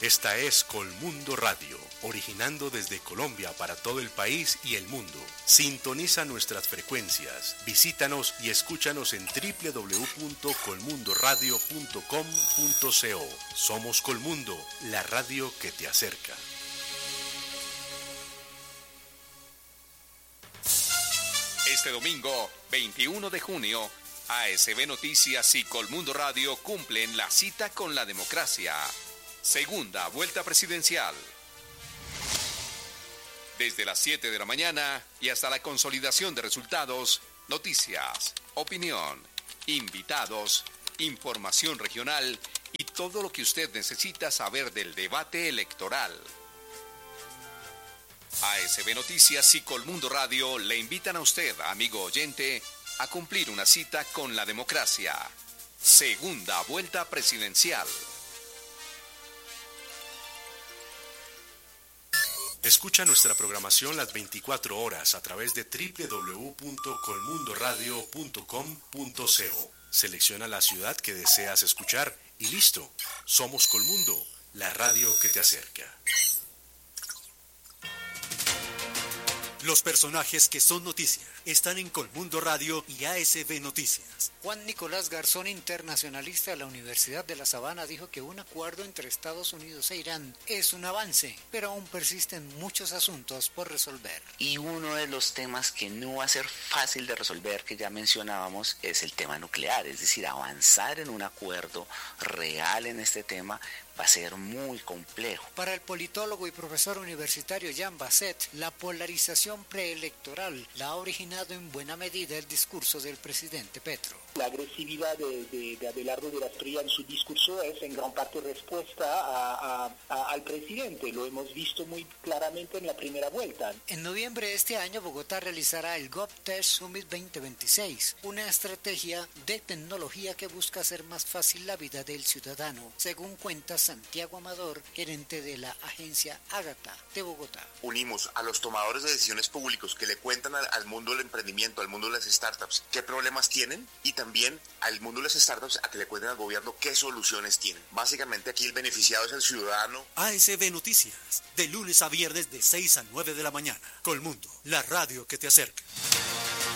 Esta es Colmundo Radio, originando desde Colombia para todo el país y el mundo. Sintoniza nuestras frecuencias, visítanos y escúchanos en www.colmundoradio.com.co. Somos Colmundo, la radio que te acerca. Este domingo, 21 de junio, ASB Noticias y Colmundo Radio cumplen la cita con la democracia. Segunda vuelta presidencial. Desde las 7 de la mañana y hasta la consolidación de resultados, noticias, opinión, invitados, información regional y todo lo que usted necesita saber del debate electoral. ASB Noticias y Colmundo Radio le invitan a usted, amigo oyente, a cumplir una cita con la democracia. Segunda vuelta presidencial. Escucha nuestra programación las 24 horas a través de www.colmundoradio.com.co. Selecciona la ciudad que deseas escuchar y listo. Somos Colmundo, la radio que te acerca. Los personajes que son noticia están en Colmundo Radio y ASB Noticias. Juan Nicolás Garzón, internacionalista de la Universidad de La Sabana, dijo que un acuerdo entre Estados Unidos e Irán es un avance, pero aún persisten muchos asuntos por resolver. Y uno de los temas que no va a ser fácil de resolver, que ya mencionábamos, es el tema nuclear. Es decir, avanzar en un acuerdo real en este tema va a ser muy complejo. Para el politólogo y profesor universitario Jan Basset, la polarización preelectoral la ha originado en buena medida el discurso del presidente Petro. La agresividad de Abelardo de la Espriella en su discurso es en gran parte respuesta al presidente. Lo hemos visto muy claramente en la primera vuelta. En noviembre de este año, Bogotá realizará el GovTech Summit 2026, una estrategia de tecnología que busca hacer más fácil la vida del ciudadano, según cuenta Santiago Amador, gerente de la agencia Ágata de Bogotá. Unimos a los tomadores de decisiones públicos que le cuentan al mundo del emprendimiento, al mundo de las startups, qué problemas tienen, y también al mundo de las startups a que le cuenten al gobierno qué soluciones tienen. Básicamente aquí el beneficiado es el ciudadano. ASB Noticias, de lunes a viernes de 6 a 9 de la mañana. Colmundo, la radio que te acerca.